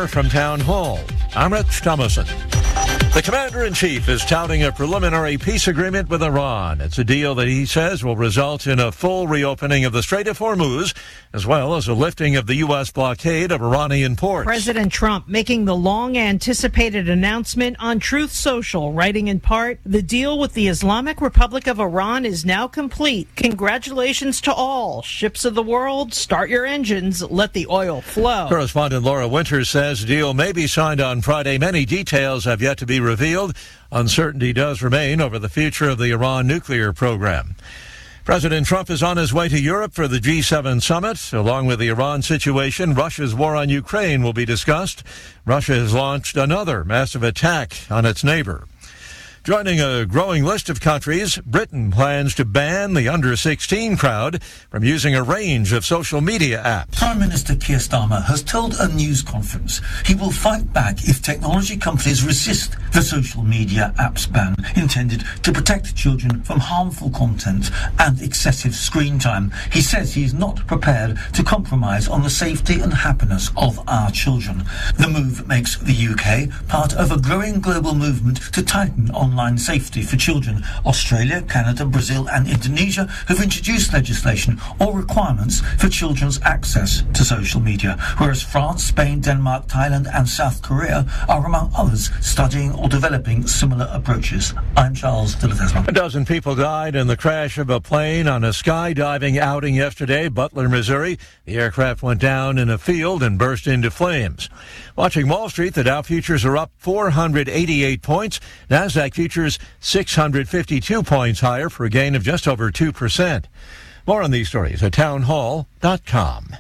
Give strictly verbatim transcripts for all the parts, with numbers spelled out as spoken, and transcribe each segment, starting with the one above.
from Town Hall, I'm Rich Thomason. The commander-in-chief is touting a preliminary peace agreement with Iran. It's a deal that he says will result in a full reopening of the Strait of Hormuz, as well as a lifting of the U S blockade of Iranian ports. President Trump making the long-anticipated announcement on Truth Social, writing in part, "The deal with the Islamic Republic of Iran is now complete. Congratulations to all. Ships of the world, start your engines. Let the oil flow." Correspondent Laura Winters says the deal may be signed on Friday. Many details have yet to be revealed. Uncertainty does remain over the future of the Iran nuclear program. President Trump is on his way to Europe for the G seven summit. Along with the Iran situation, Russia's war on Ukraine will be discussed. Russia has launched another massive attack on its neighbor. Joining a growing list of countries, Britain plans to ban the under sixteen crowd from using a range of social media apps. Prime Minister Keir Starmer has told a news conference he will fight back if technology companies resist the social media apps ban intended to protect children from harmful content and excessive screen time. He says he is not prepared to compromise on the safety and happiness of our children. The move makes the U K part of a growing global movement to tighten online safety for children. Australia, Canada, Brazil and Indonesia have introduced legislation or requirements for children's access to social media, whereas France, Spain, Denmark, Thailand and South Korea are among others studying or developing similar approaches. I'm Charles de Ledesma. A dozen people died in the crash of a plane on a skydiving outing yesterday, Butler, Missouri. The aircraft went down in a field and burst into flames. Watching Wall Street, the Dow futures are up four hundred eighty-eight points. NASDAQ futures six hundred fifty-two points higher for a gain of just over two percent. More on these stories at town hall dot com.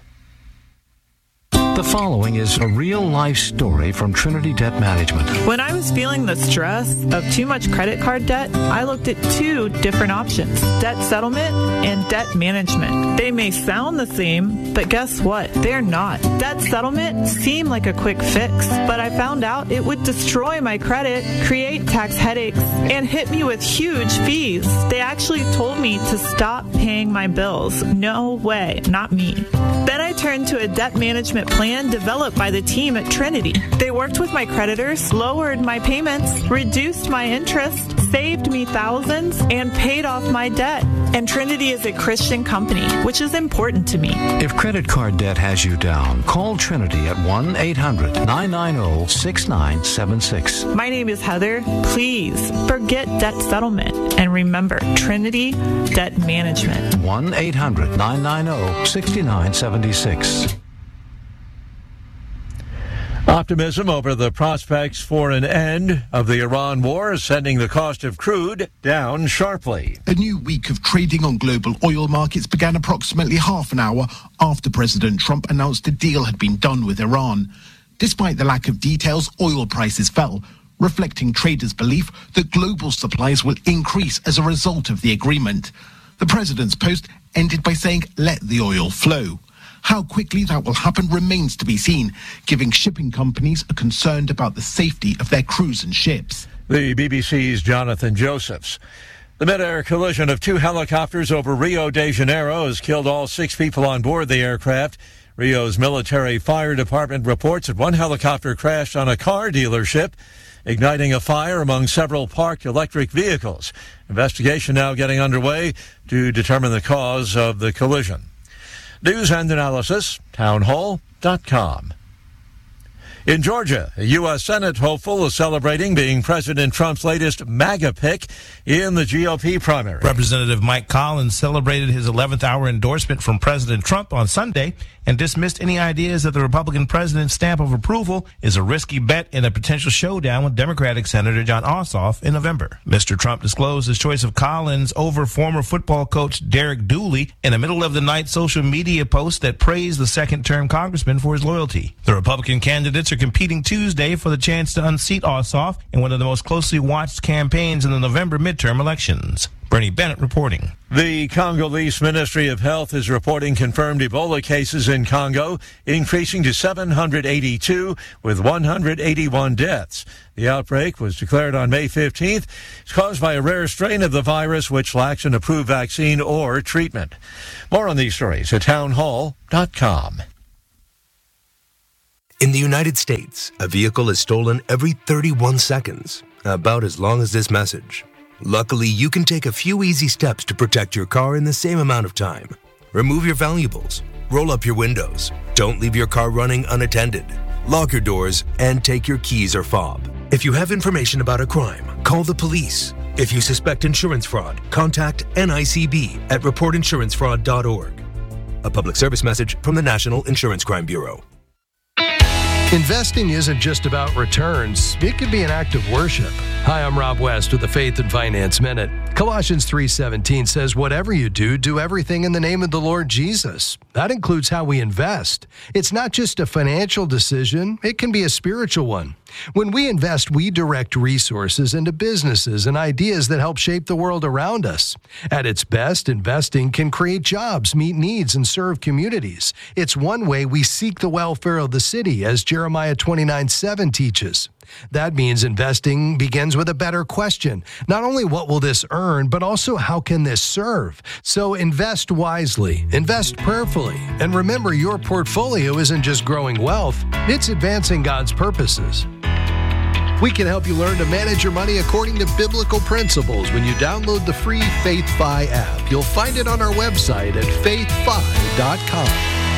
The following is a real-life story from Trinity Debt Management. When I was feeling the stress of too much credit card debt, I looked at two different options, debt settlement and debt management. They may sound the same, but guess what? They're not. Debt settlement seemed like a quick fix, but I found out it would destroy my credit, create tax headaches, and hit me with huge fees. They actually told me to stop paying my bills. No way, not me. Then I turned to a debt management plan developed by the team at Trinity. They worked with my creditors, lowered my payments, reduced my interest, saved me thousands, and paid off my debt. And Trinity is a Christian company, which is important to me. If credit card debt has you down, call Trinity at one eight hundred nine nine zero six nine seven six. My name is Heather. Please forget debt settlement and remember Trinity Debt Management. one eight hundred nine nine zero six nine seven six. Optimism over the prospects for an end of the Iran war is sending the cost of crude down sharply. A new week of trading on global oil markets began approximately half an hour after President Trump announced a deal had been done with Iran. Despite the lack of details, oil prices fell, reflecting traders' belief that global supplies will increase as a result of the agreement. The president's post ended by saying, "Let the oil flow." How quickly that will happen remains to be seen, giving shipping companies are concerned about the safety of their crews and ships. The B B C's Jonathan Josephs. The mid-air collision of two helicopters over Rio de Janeiro has killed all six people on board the aircraft. Rio's military fire department reports that one helicopter crashed on a car dealership, igniting a fire among several parked electric vehicles. Investigation now getting underway to determine the cause of the collision. News and analysis, town hall dot com. In Georgia, a U S Senate hopeful is celebrating being President Trump's latest MAGA pick in the G O P primary. Representative Mike Collins celebrated his eleventh hour endorsement from President Trump on Sunday and dismissed any ideas that the Republican president's stamp of approval is a risky bet in a potential showdown with Democratic Senator Jon Ossoff in November. Mister Trump disclosed his choice of Collins over former football coach Derek Dooley in a middle-of-the-night social media post that praised the second-term congressman for his loyalty. The Republican candidates are competing Tuesday for the chance to unseat Ossoff in one of the most closely watched campaigns in the November midterm elections. Bernie Bennett reporting. The Congolese Ministry of Health is reporting confirmed Ebola cases in Congo, increasing to seven hundred eighty-two with one hundred eighty-one deaths. The outbreak was declared on May fifteenth. It's caused by a rare strain of the virus which lacks an approved vaccine or treatment. More on these stories at town hall dot com. In the United States, a vehicle is stolen every thirty-one seconds, about as long as this message. Luckily, you can take a few easy steps to protect your car in the same amount of time. Remove your valuables, roll up your windows, don't leave your car running unattended, lock your doors, and take your keys or fob. If you have information about a crime, call the police. If you suspect insurance fraud, contact N I C B at report insurance fraud dot org. A public service message from the National Insurance Crime Bureau. Investing isn't just about returns. It can be an act of worship. Hi, I'm Rob West with the Faith and Finance Minute. Colossians three seventeen says, whatever you do, do everything in the name of the Lord Jesus. That includes how we invest. It's not just a financial decision. It can be a spiritual one. When we invest, we direct resources into businesses and ideas that help shape the world around us. At its best, investing can create jobs, meet needs, and serve communities. It's one way we seek the welfare of the city, as Jeremiah twenty-nine seven teaches. That means investing begins with a better question. Not only what will this earn, but also how can this serve? So invest wisely, invest prayerfully, and remember your portfolio isn't just growing wealth, it's advancing God's purposes. We can help you learn to manage your money according to biblical principles when you download the free FaithFi app. You'll find it on our website at faith fi dot com.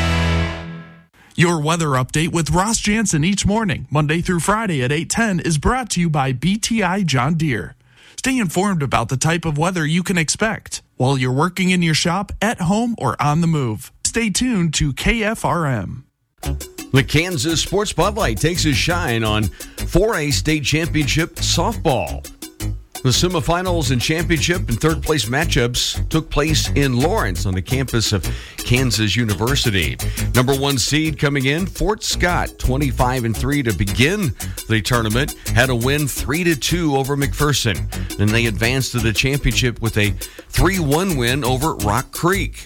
Your weather update with Ross Jansen each morning, Monday through Friday at eight ten, is brought to you by B T I John Deere. Stay informed about the type of weather you can expect while you're working in your shop, at home, or on the move. Stay tuned to K F R M. The Kansas Sports Spotlight takes a shine on four A State Championship softball. The semifinals and championship and third place matchups took place in Lawrence on the campus of Kansas University. Number one seed coming in, Fort Scott, twenty-five and three to begin the tournament, had a win three to two over McPherson. Then they advanced to the championship with a three one win over Rock Creek.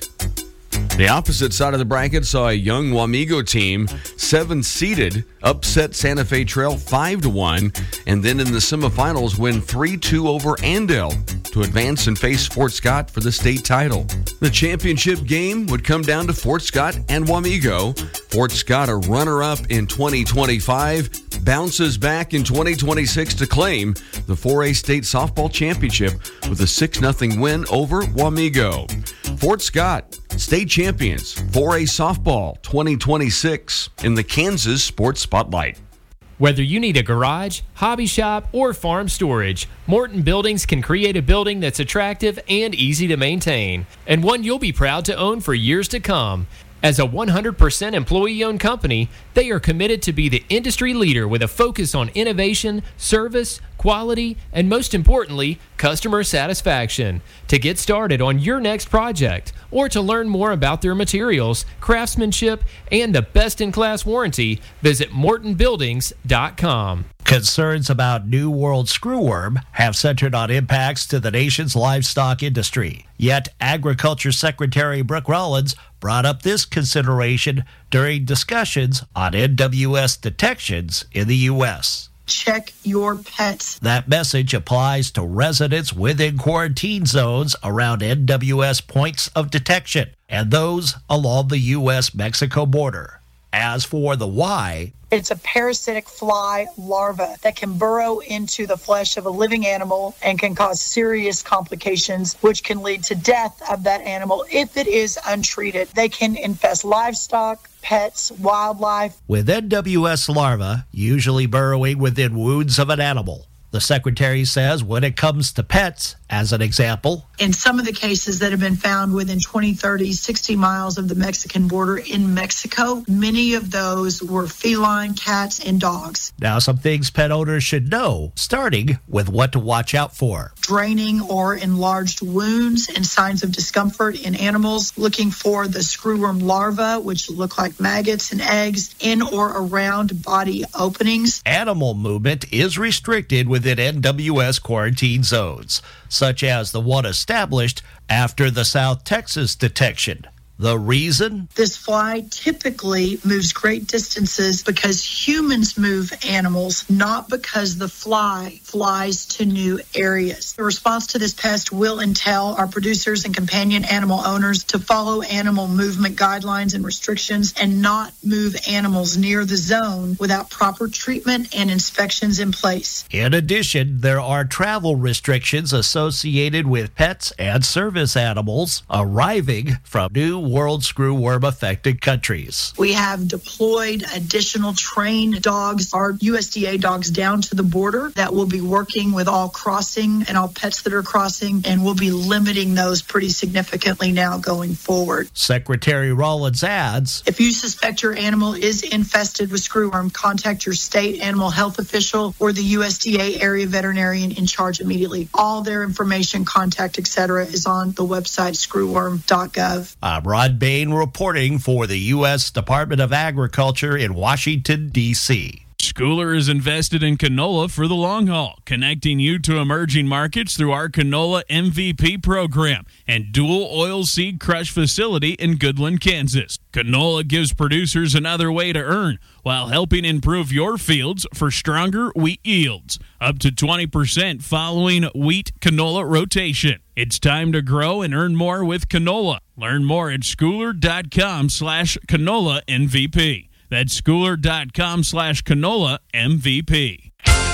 The opposite side of the bracket saw a young Wamego team, seven-seeded, upset Santa Fe Trail five to one, and then in the semifinals win three two over Andale to advance and face Fort Scott for the state title. The championship game would come down to Fort Scott and Wamego. Fort Scott, a runner-up in twenty twenty-five, bounces back in twenty twenty-six to claim the four A State Softball Championship with a six nothing win over Wamego. Fort Scott, state champions, four A Softball twenty twenty-six in the Kansas Sports Spotlight. Whether you need a garage, hobby shop, or farm storage, Morton Buildings can create a building that's attractive and easy to maintain, and one you'll be proud to own for years to come. As a one hundred percent employee-owned company, they are committed to be the industry leader with a focus on innovation, service, quality, and most importantly, customer satisfaction. To get started on your next project or to learn more about their materials, craftsmanship, and the best-in-class warranty, visit morton buildings dot com. Concerns about New World screwworm have centered on impacts to the nation's livestock industry. Yet Agriculture Secretary Brooke Rollins brought up this consideration during discussions on N W S detections in the U S Check your pets. That message applies to residents within quarantine zones around N W S points of detection and those along the U S Mexico border. As for the why, it's a parasitic fly larva that can burrow into the flesh of a living animal and can cause serious complications, which can lead to death of that animal if it is untreated. They can infest livestock, pets, wildlife. With N W S larvae usually burrowing within wounds of an animal, the secretary says when it comes to pets, as an example, in some of the cases that have been found within twenty, thirty, sixty miles of the Mexican border in Mexico, many of those were feline cats and dogs. Now, some things pet owners should know, starting with what to watch out for. Draining or enlarged wounds and signs of discomfort in animals, looking for the screwworm larvae, which look like maggots and eggs, in or around body openings. Animal movement is restricted within N W S quarantine zones, such as the one established after the South Texas detection. The reason? This fly typically moves great distances because humans move animals, not because the fly flies to new areas. The response to this pest will entail our producers and companion animal owners to follow animal movement guidelines and restrictions and not move animals near the zone without proper treatment and inspections in place. In addition, there are travel restrictions associated with pets and service animals arriving from New World screwworm affected countries. We have deployed additional trained dogs, our U S D A dogs, down to the border that will be working with all crossing and all pets that are crossing, and we'll be limiting those pretty significantly now going forward. Secretary Rollins adds, if you suspect your animal is infested with screwworm, contact your state animal health official or the U S D A area veterinarian in charge immediately. All their information, contact, et cetera is on the website screwworm dot gov. I'm Rod Bain reporting for the U S Department of Agriculture in Washington, D C Schooler is invested in canola for the long haul, connecting you to emerging markets through our Canola M V P program and dual oil seed crush facility in Goodland, Kansas. Canola gives producers another way to earn while helping improve your fields for stronger wheat yields, up to twenty percent following wheat canola rotation. It's time to grow and earn more with canola. Learn more at schooler.com slash canola MVP. That's schooler.com slash canola MVP.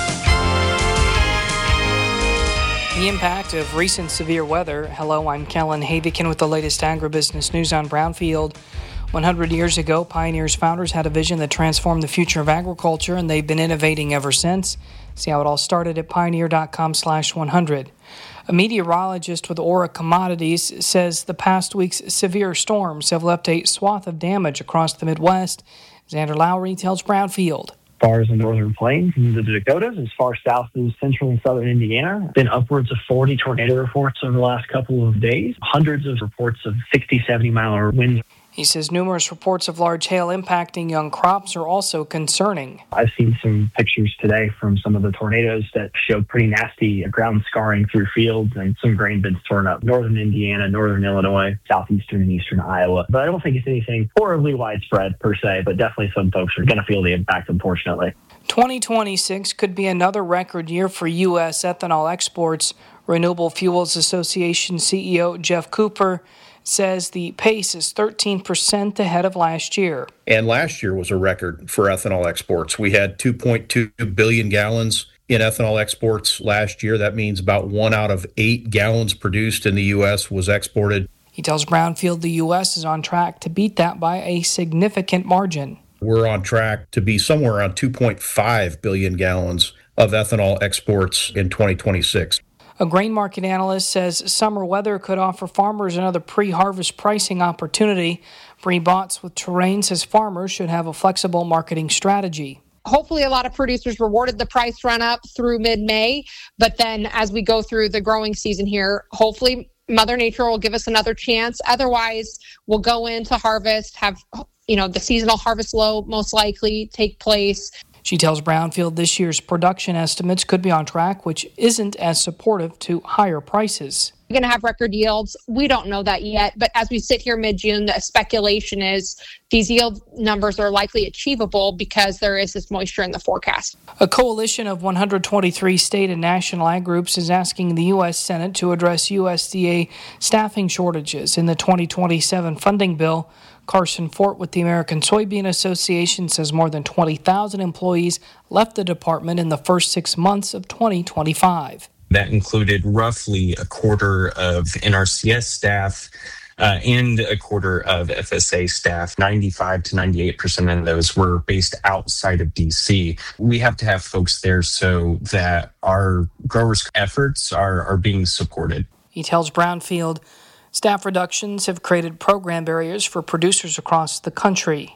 The impact of recent severe weather. Hello, I'm Kellen Havikin with the latest agribusiness news on Brownfield. one hundred years ago, Pioneer's founders had a vision that transformed the future of agriculture, and they've been innovating ever since. See how it all started at pioneer.com slash 100. A meteorologist with Aura Commodities says the past week's severe storms have left a swath of damage across the Midwest. Xander Lowry tells Brownfield. As far as the northern plains and the Dakotas, as far south as central and southern Indiana, been upwards of forty tornado reports over the last couple of days, hundreds of reports of sixty, seventy mile an hour winds. He says numerous reports of large hail impacting young crops are also concerning. I've seen some pictures today from some of the tornadoes that showed pretty nasty ground scarring through fields and some grain bins torn up. Northern Indiana, northern Illinois, southeastern and eastern Iowa. But I don't think it's anything horribly widespread per se, but definitely some folks are going to feel the impact, unfortunately. twenty twenty-six could be another record year for U S ethanol exports. Renewable Fuels Association C E O Jeff Cooper says the pace is thirteen percent ahead of last year. And last year was a record for ethanol exports. We had two point two billion gallons in ethanol exports last year. That means about one out of eight gallons produced in the U S was exported. He tells Brownfield the U S is on track to beat that by a significant margin. We're on track to be somewhere around two point five billion gallons of ethanol exports in twenty twenty-six. A grain market analyst says summer weather could offer farmers another pre-harvest pricing opportunity. Bree Botts with Terrain says farmers should have a flexible marketing strategy. Hopefully a lot of producers rewarded the price run up through mid-May, but then as we go through the growing season here, hopefully Mother Nature will give us another chance. Otherwise, we'll go into harvest, have, you know, the seasonal harvest low most likely take place. She tells Brownfield this year's production estimates could be on track, which isn't as supportive to higher prices. We're going to have record yields. We don't know that yet, but as we sit here mid-June, the speculation is these yield numbers are likely achievable because there is this moisture in the forecast. A coalition of one hundred twenty-three state and national ag groups is asking the U S Senate to address U S D A staffing shortages in the twenty twenty-seven funding bill. Carson Fort with the American Soybean Association says more than twenty thousand employees left the department in the first six months of twenty twenty-five. That included roughly a quarter of N R C S staff uh, and a quarter of F S A staff. ninety-five to ninety-eight percent of those were based outside of D C. We have to have folks there so that our growers' efforts are, are being supported. He tells Brownfield staff reductions have created program barriers for producers across the country.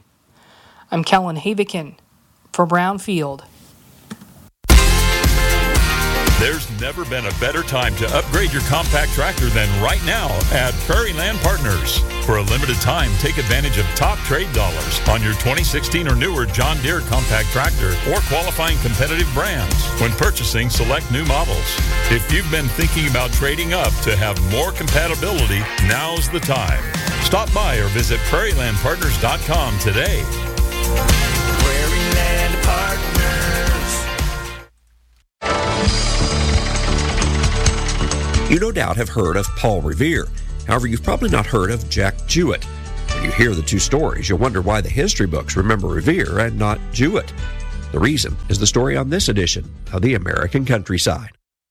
I'm Kellen Havikin for Brownfield. There's never been a better time to upgrade your compact tractor than right now at Prairie Land Partners. For a limited time, take advantage of top trade dollars on your twenty sixteen or newer John Deere compact tractor or qualifying competitive brands when purchasing select new models. If you've been thinking about trading up to have more compatibility, now's the time. Stop by or visit prairie land partners dot com today. Prairie Land Partners. You no doubt have heard of Paul Revere. However, you've probably not heard of Jack Jewett. When you hear the two stories, you'll wonder why the history books remember Revere and not Jewett. The reason is the story on this edition of the American Countryside.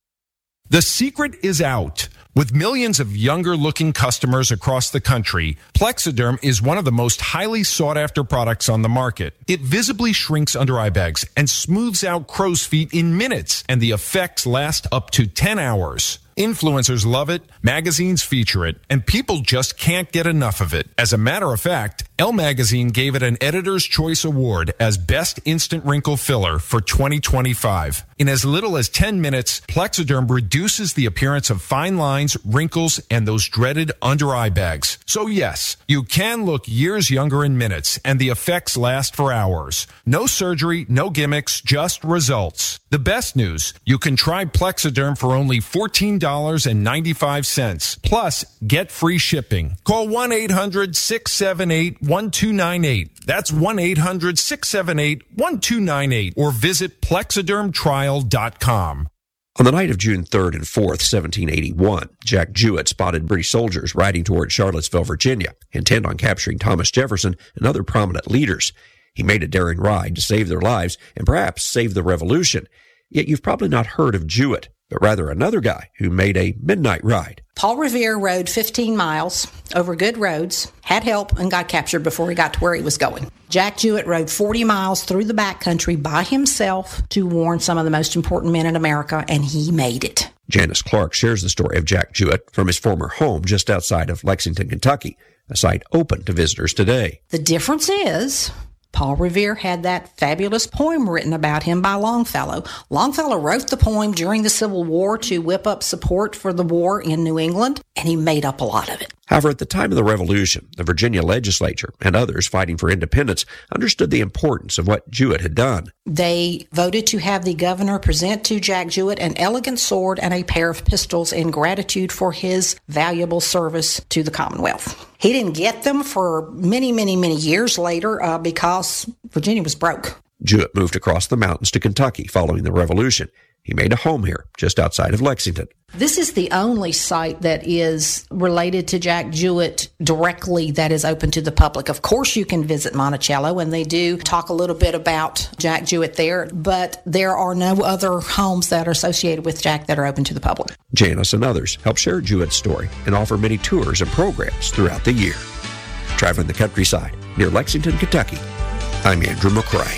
The secret is out. With millions of younger-looking customers across the country, Plexiderm is one of the most highly sought-after products on the market. It visibly shrinks under eye bags and smooths out crow's feet in minutes, and the effects last up to ten hours. Influencers love it, magazines feature it, and people just can't get enough of it. As a matter of fact, Elle Magazine gave it an Editor's Choice Award as Best Instant Wrinkle Filler for twenty twenty-five. In as little as ten minutes, Plexiderm reduces the appearance of fine lines, wrinkles, and those dreaded under-eye bags. So yes, you can look years younger in minutes, and the effects last for hours. No surgery, no gimmicks, just results. The best news, you can try Plexiderm for only fourteen dollars and ninety-five cents. Plus, get free shipping. Call one eight hundred six seven eight one two nine eight. That's one eight hundred six seven eight one two nine eight. Or visit plexiderm trial dot com. On the night of June third and fourth, seventeen eighty-one, Jack Jewett spotted British soldiers riding toward Charlottesville, Virginia, intent on capturing Thomas Jefferson and other prominent leaders. He made a daring ride to save their lives and perhaps save the revolution. Yet you've probably not heard of Jewett, but rather another guy who made a midnight ride. Paul Revere rode fifteen miles over good roads, had help, and got captured before he got to where he was going. Jack Jewett rode forty miles through the backcountry by himself to warn some of the most important men in America, and he made it. Janice Clark shares the story of Jack Jewett from his former home just outside of Lexington, Kentucky, a site open to visitors today. The difference is Paul Revere had that fabulous poem written about him by Longfellow. Longfellow wrote the poem during the Civil War to whip up support for the war in New England, and he made up a lot of it. However, at the time of the Revolution, the Virginia legislature and others fighting for independence understood the importance of what Jewett had done. They voted to have the governor present to Jack Jewett an elegant sword and a pair of pistols in gratitude for his valuable service to the Commonwealth. He didn't get them for many, many, many years later uh, because Virginia was broke. Jewett moved across the mountains to Kentucky following the Revolution. He made a home here, just outside of Lexington. This is the only site that is related to Jack Jewett directly that is open to the public. Of course, you can visit Monticello, and they do talk a little bit about Jack Jewett there, but there are no other homes that are associated with Jack that are open to the public. Janice and others help share Jewett's story and offer many tours and programs throughout the year. Traveling the countryside near Lexington, Kentucky, I'm Andrew McCrae.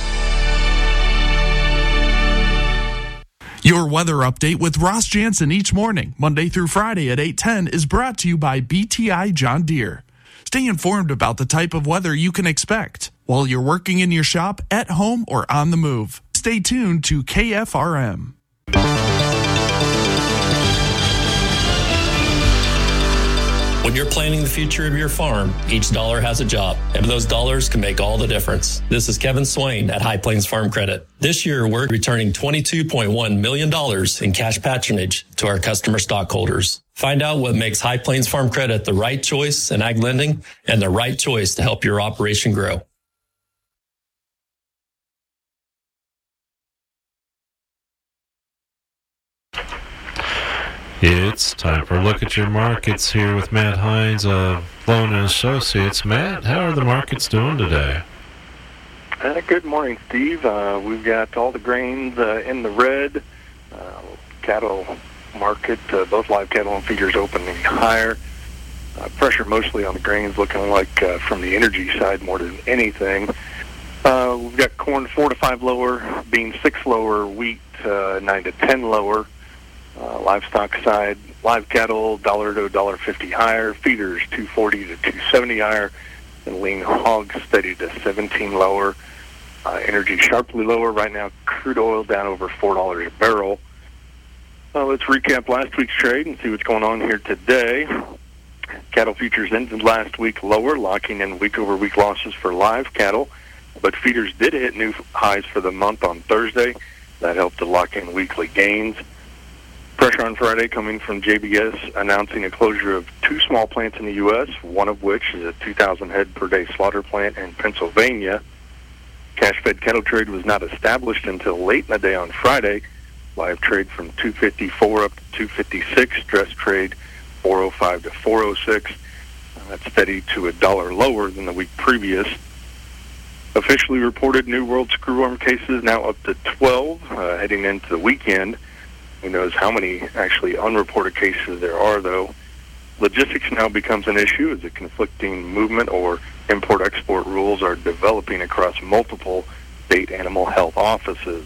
Your weather update with Ross Jansen each morning, Monday through Friday at eight ten, is brought to you by B T I John Deere. Stay informed about the type of weather you can expect while you're working in your shop, at home, or on the move. Stay tuned to K F R M. When you're planning the future of your farm, each dollar has a job, and those dollars can make all the difference. This is Kevin Swain at High Plains Farm Credit. This year, we're returning twenty-two point one million dollars in cash patronage to our customer stockholders. Find out what makes High Plains Farm Credit the right choice in ag lending and the right choice to help your operation grow. It's time for a look at your markets here with Matt Hines of Loan and Associates. Matt, how are the markets doing today? Uh, good morning, Steve. Uh, we've got all the grains uh, in the red. Uh, cattle market, uh, both live cattle and feeders opening higher. Uh, pressure mostly on the grains, looking like uh, from the energy side more than anything. Uh, we've got corn four to five lower, beans six lower, wheat uh, nine to ten lower. Uh, livestock side, live cattle, dollar to a dollar fifty higher, feeders two forty to two seventy higher, and lean hogs steady to seventeen lower. Uh, energy sharply lower right now. Crude oil down over four dollars a barrel. Well, let's recap last week's trade and see what's going on here today. Cattle futures ended last week lower, locking in week-over-week losses for live cattle, but feeders did hit new highs for the month on Thursday. That helped to lock in weekly gains. Pressure on Friday coming from J B S announcing a closure of two small plants in the U S, one of which is a two thousand head per day slaughter plant in Pennsylvania. Cash-fed cattle trade was not established until late in the day on Friday. Live trade from two fifty-four up to two fifty-six. Dress trade four oh five to four oh six. Uh, that's steady to a dollar lower than the week previous. Officially reported New World screwworm cases now up to twelve, uh, heading into the weekend. Who knows how many actually unreported cases there are, though. Logistics now becomes an issue as the conflicting movement or import-export rules are developing across multiple state animal health offices.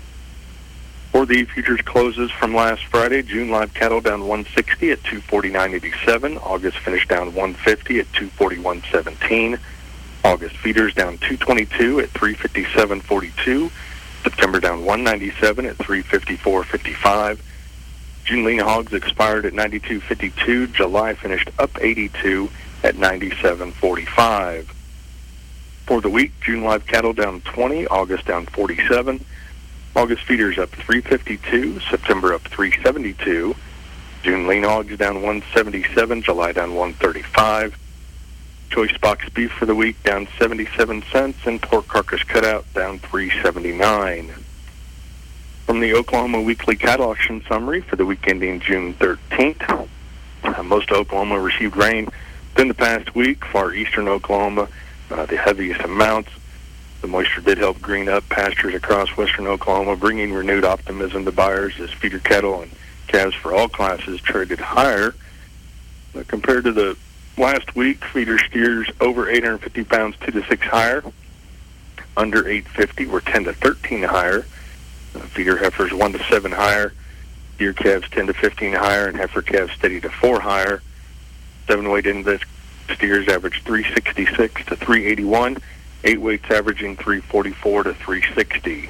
For the futures closes from last Friday, June live cattle down one sixty at two forty-nine eighty-seven. August finished down one fifty at two forty-one seventeen. August feeders down two twenty-two at three fifty-seven forty-two. September down one ninety-seven at three fifty-four fifty-five. June lean hogs expired at ninety-two fifty-two. July finished up eighty-two at ninety-seven forty-five. For the week, June live cattle down twenty, August down forty-seven. August feeders up three fifty-two, September up three seventy-two. June lean hogs down one seventy-seven, July down one thirty-five. Choice box beef for the week down seventy-seven cents, and pork carcass cutout down three seventy-nine. From the Oklahoma Weekly Cattle Auction Summary for the week ending June thirteenth, uh, most of Oklahoma received rain within the past week. Far eastern Oklahoma, uh, the heaviest amounts. The moisture did help green up pastures across western Oklahoma, bringing renewed optimism to buyers as feeder cattle and calves for all classes traded higher. Uh, compared to the last week, feeder steers over eight hundred fifty pounds, two to six higher. Under eight fifty were ten to thirteen higher. Uh, feeder heifers one to seven higher. Steer calves ten to fifteen higher, and heifer calves steady to four higher. Seven weight index steers averaged three sixty-six to three eighty-one. Eight weights averaging three forty-four to three sixty.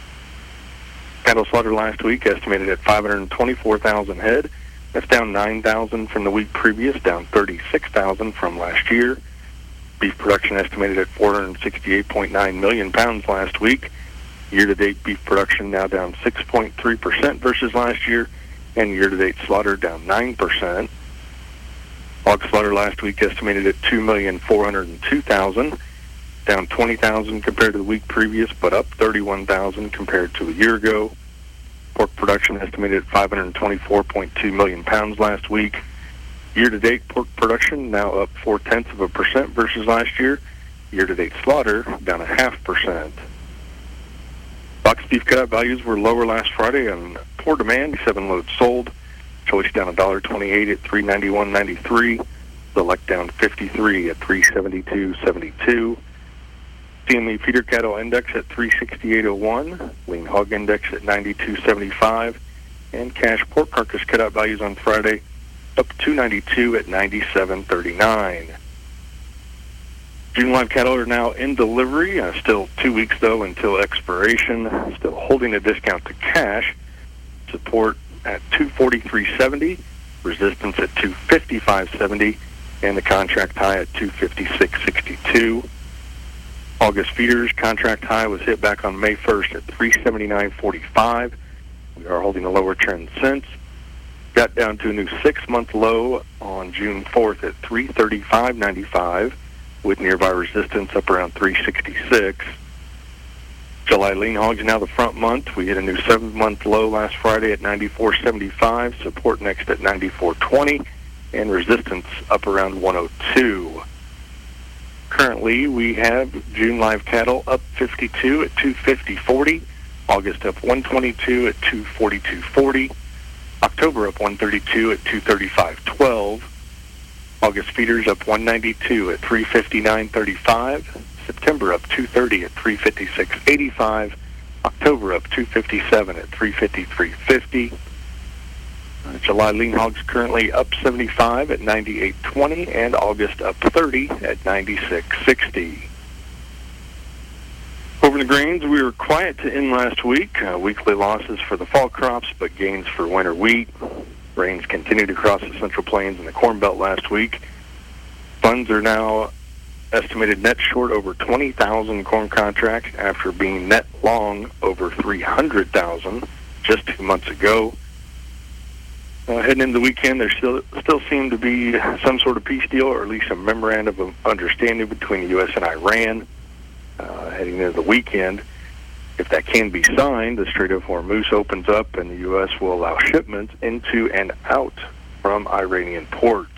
Cattle slaughter last week estimated at five hundred twenty-four thousand head. That's down nine thousand from the week previous, down thirty-six thousand from last year. Beef production estimated at four hundred sixty-eight point nine million pounds last week. Year-to-date beef production now down six point three percent versus last year, and year-to-date slaughter down nine percent. Hog slaughter last week estimated at two million four hundred two thousand, down twenty thousand compared to the week previous, but up thirty-one thousand compared to a year ago. Pork production estimated at five hundred twenty-four point two million pounds last week. Year-to-date pork production now up four-tenths of a percent versus last year. Year-to-date slaughter down a half percent. Box beef cutout values were lower last Friday on poor demand. Seven loads sold. Choice down one dollar twenty-eight at three ninety-one ninety-three. Select down fifty-three at three seventy-two seventy-two. C M E feeder cattle index at three sixty-eight oh one. Lean hog index at ninety-two seventy-five. And cash pork carcass cutout values on Friday up two ninety-two at ninety-seven thirty-nine. June live cattle are now in delivery. Uh, still two weeks, though, until expiration. Still holding a discount to cash. Support at two forty-three seventy. Resistance at two fifty-five seventy. And the contract high at two fifty-six sixty-two. August feeders contract high was hit back on May first at three seventy-nine forty-five. We are holding a lower trend since. Got down to a new six-month low on June fourth at three thirty-five ninety-five, with nearby resistance up around three sixty-six. July lean hogs now the front month. We hit a new seven-month low last Friday at ninety-four seventy-five, support next at ninety-four twenty, and resistance up around one oh two. Currently, we have June live cattle up fifty-two at two fifty forty, August up one twenty-two at two forty-two forty, October up one thirty-two at two thirty-five twelve, August feeders up one ninety-two at three fifty-nine thirty-five, September up two thirty at three fifty-six eighty-five, October up two fifty-seven at three fifty-three fifty. Uh, July lean hogs currently up seventy-five at ninety-eight twenty, and August up thirty at ninety-six sixty. Over Moving to grains, we were quiet to end last week. Uh, weekly losses for the fall crops, but gains for winter wheat. Rains continued across the Central Plains and the Corn Belt last week. Funds are now estimated net short over twenty thousand corn contracts after being net long over three hundred thousand just two months ago. Uh, heading into the weekend, there still still seemed to be some sort of peace deal, or at least a memorandum of understanding between the U S and Iran. Uh, heading into the weekend, if that can be signed, the Strait of Hormuz opens up and the U S will allow shipments into and out from Iranian ports.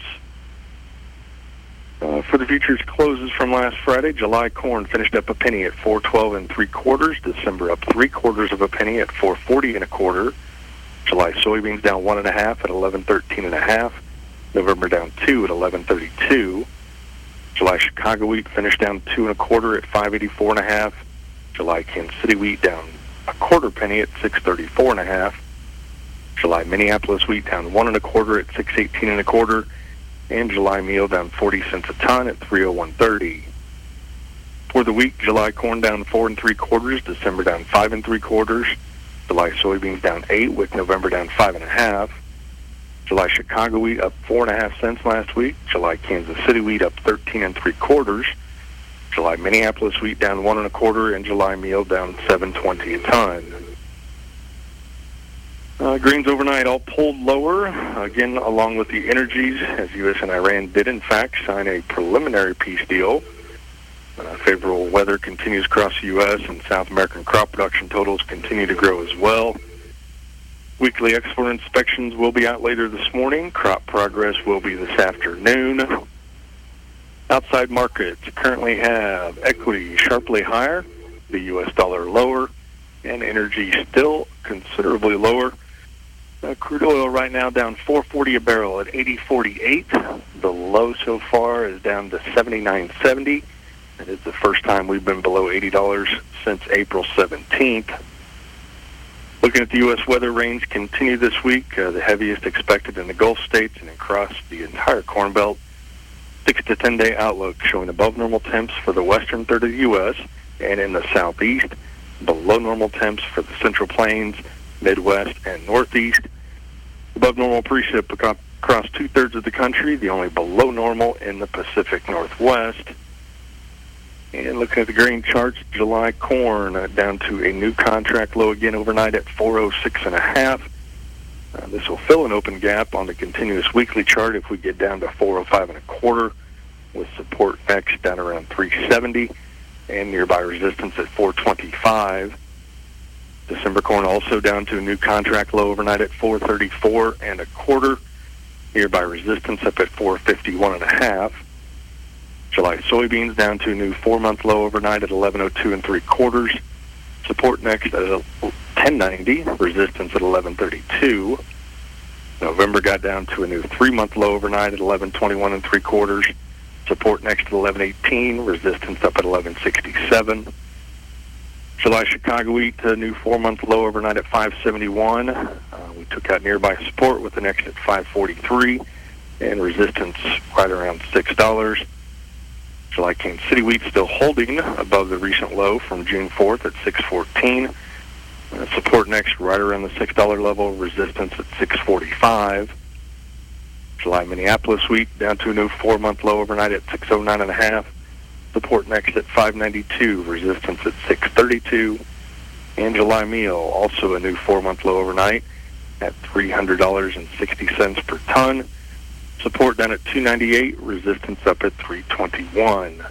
Uh, for the futures closes from last Friday, July corn finished up a penny at four twelve and three quarters. December up three quarters of a penny at four forty and a quarter. July soybeans down one and a half at eleven thirteen and a half. November down two at eleven thirty-two. July Chicago wheat finished down two and a quarter at five eighty-four and a half. July Kansas City wheat down a quarter penny at six thirty-four and a half. July Minneapolis wheat down one and a quarter at six eighteen and a quarter. And July meal down forty cents a ton at three oh one thirty. For the week, July corn down four and three quarters. December down five and three quarters. July soybeans down eight, with November down five and a half. July Chicago wheat up four and a half cents last week. July Kansas City wheat up thirteen and three quarters. July Minneapolis wheat down one and a quarter, and July meal down seven twenty a ton. Uh, grains overnight all pulled lower, again along with the energies, as U S and Iran did in fact sign a preliminary peace deal. Uh, favorable weather continues across the U S, and South American crop production totals continue to grow as well. Weekly export inspections will be out later this morning. Crop progress will be this afternoon. Outside markets currently have equity sharply higher, the U S dollar lower, and energy still considerably lower. Uh, crude oil right now down four forty a barrel at eighty forty-eight. The low so far is down to seventy-nine seventy. It is the first time we've been below eighty dollars since April seventeenth. Looking at the U S weather, rains continue this week, uh, the heaviest expected in the Gulf states and across the entire Corn Belt. Six to ten day outlook showing above normal temps for the western third of the U S and in the southeast, below normal temps for the Central Plains, Midwest, and Northeast. Above normal precip across two-thirds of the country, the only below normal in the Pacific Northwest. And looking at the grain charts, July corn uh, down to a new contract low again overnight at four oh six and a half. Uh, this will fill an open gap on the continuous weekly chart if we get down to four oh five and a quarter, with support next down around three seventy and nearby resistance at four twenty-five. December corn also down to a new contract low overnight at four thirty-four and a quarter. Nearby resistance up at four fifty-one and a half. July soybeans down to a new four-month low overnight at eleven oh two and three quarters. Support next at ten ninety. Resistance at eleven thirty-two. November got down to a new three-month low overnight at eleven twenty-one and three quarters. Support next at eleven eighteen. Resistance up at eleven sixty-seven. July Chicago wheat, a new four-month low overnight at five seventy-one. Uh, we took out nearby support with the next at five forty-three, and resistance right around six dollars. July Kansas City wheat still holding above the recent low from June fourth at six fourteen. Uh, support next right around the six dollar level, resistance at six forty-five. July Minneapolis wheat down to a new four-month low overnight at six oh nine and a half. Support next at five ninety-two, resistance at six thirty-two. And July meal, also a new four-month low overnight at three hundred dollars and sixty cents per ton. Support down at two ninety-eight, resistance up at three twenty-one.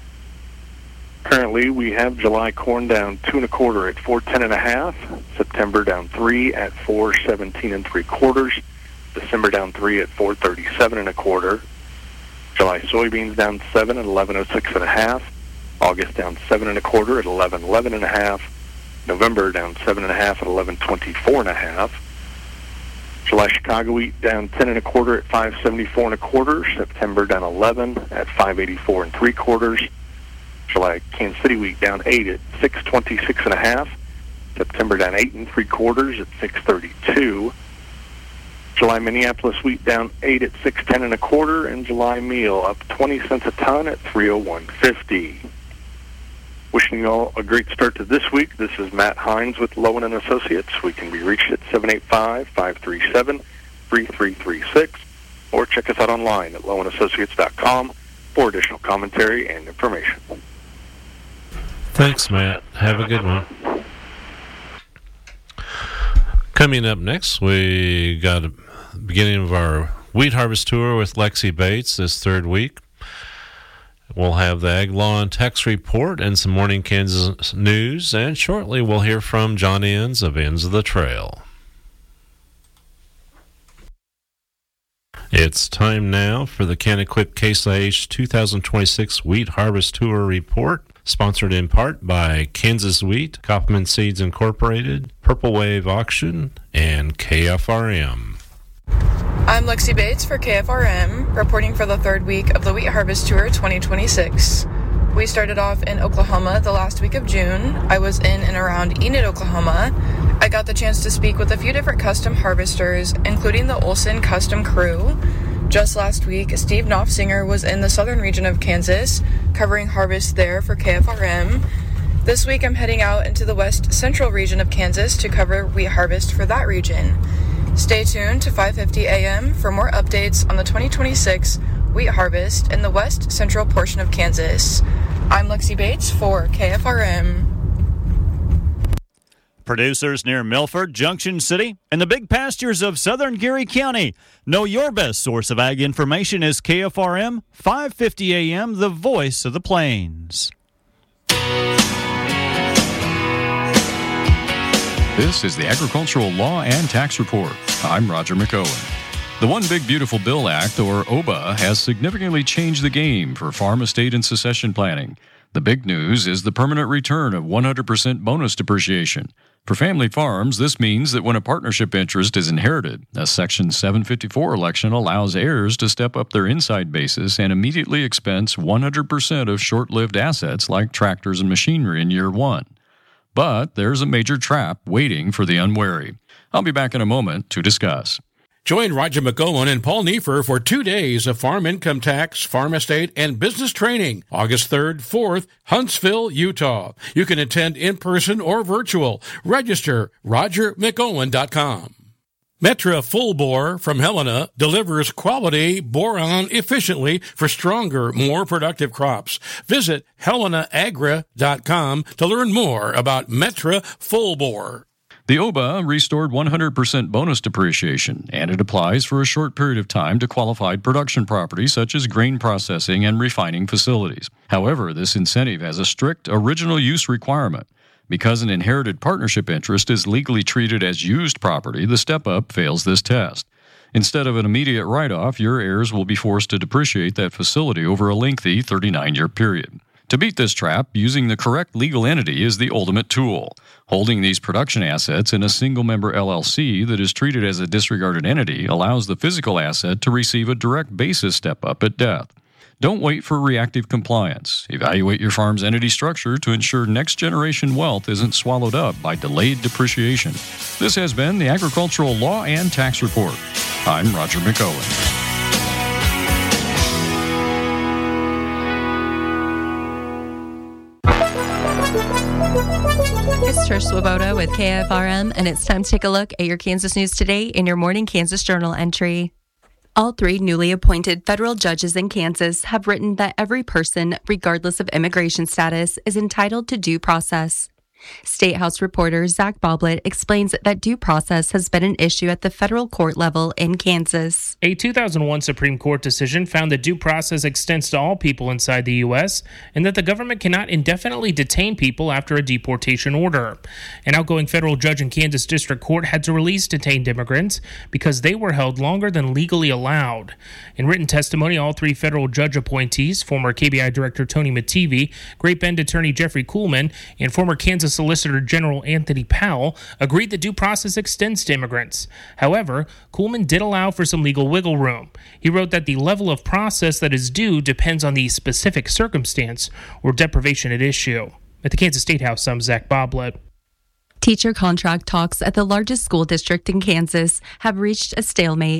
Currently, we have July corn down two and a quarter at four ten and a half. September down three at four seventeen and three quarters. December down three at four thirty-seven and a quarter. July soybeans down seven at eleven oh six and a half. August down seven and a quarter at eleven eleven and a half. November down seven and a half at eleven twenty-four and a half. July Chicago wheat down ten and a quarter at five seventy-four and a quarter. September down eleven at five eighty-four and three quarters. July Kansas City wheat down eight at six twenty-six and a half. September down eight and three quarters at six thirty-two. July Minneapolis wheat down eight at six ten and a quarter, and July meal up twenty cents a ton at three oh one fifty. Wishing you all a great start to this week. This is Matt Hines with Lowen and Associates. We can be reached at seven eight five, five three seven, three three three six or check us out online at lowen associates dot com for additional commentary and information. Thanks, Matt. Have a good one. Coming up next, we got a beginning of our wheat harvest tour with Lexi Bates this third week. We'll have the Ag Law and Tax Report and some Morning Kansas news, and shortly we'll hear from John Enns of Ends of the Trail. It's time now for the Can-Equip Case I H two thousand twenty-six Wheat Harvest Tour Report, sponsored in part by Kansas Wheat, Kaufman Seeds Incorporated, Purple Wave Auction, and K F R M. I'm Lexi Bates for K F R M, reporting for the third week of the Wheat Harvest Tour twenty twenty-six. We started off in Oklahoma the last week of June. I was in and around Enid, Oklahoma. I got the chance to speak with a few different custom harvesters, including the Olson Custom Crew. Just last week, Steve Knopfsinger was in the southern region of Kansas, covering harvest there for K F R M. This week, I'm heading out into the west central region of Kansas to cover wheat harvest for that region. Stay tuned to five fifty a.m. for more updates on the twenty twenty-six wheat harvest in the west central portion of Kansas. I'm Lexi Bates for K F R M. Producers near Milford, Junction City, and the big pastures of southern Geary County. Know your best source of ag information is K F R M, five fifty a.m., the voice of the plains. This is the Agricultural Law and Tax Report. I'm Roger McOwen. The One Big Beautiful Bill Act, or O B A, has significantly changed the game for farm estate and succession planning. The big news is the permanent return of one hundred percent bonus depreciation. For family farms, this means that when a partnership interest is inherited, a Section seven fifty-four election allows heirs to step up their inside basis and immediately expense one hundred percent of short-lived assets like tractors and machinery in year one. But there's a major trap waiting for the unwary. I'll be back in a moment to discuss. Join Roger McGowan and Paul Neiffer for two days of farm income tax, farm estate, and business training. August third, fourth, Huntsville, Utah. You can attend in person or virtual. Register roger mcowen dot com. Metra Full Bore from Helena delivers quality boron efficiently for stronger, more productive crops. Visit helena agra dot com to learn more about Metra Full Bore. The O B A restored one hundred percent bonus depreciation, and it applies for a short period of time to qualified production properties such as grain processing and refining facilities. However, this incentive has a strict original use requirement. Because an inherited partnership interest is legally treated as used property, the step-up fails this test. Instead of an immediate write-off, your heirs will be forced to depreciate that facility over a lengthy thirty-nine-year period. To beat this trap, using the correct legal entity is the ultimate tool. Holding these production assets in a single-member L L C that is treated as a disregarded entity allows the physical asset to receive a direct basis step-up at death. Don't wait for reactive compliance. Evaluate your farm's entity structure to ensure next-generation wealth isn't swallowed up by delayed depreciation. This has been the Agricultural Law and Tax Report. I'm Roger McOwen. It's Trish Swoboda with K F R M, and it's time to take a look at your Kansas news today in your Morning Kansas Journal entry. All three newly appointed federal judges in Kansas have written that every person, regardless of immigration status, is entitled to due process. State House reporter Zach Boblet explains that due process has been an issue at the federal court level in Kansas. A two thousand one Supreme Court decision found that due process extends to all people inside the U S and that the government cannot indefinitely detain people after a deportation order. An outgoing federal judge in Kansas District Court had to release detained immigrants because they were held longer than legally allowed. In written testimony, all three federal judge appointees, former K B I Director Tony Mattivi, Great Bend Attorney Jeffrey Kuhlman, and former Kansas Solicitor General Anthony Powell, agreed that due process extends to immigrants. However, Kuhlman did allow for some legal wiggle room. He wrote that the level of process that is due depends on the specific circumstance or deprivation at issue. At the Kansas State House, I'm Zach Boblet. Teacher contract talks at the largest school district in Kansas have reached a stalemate.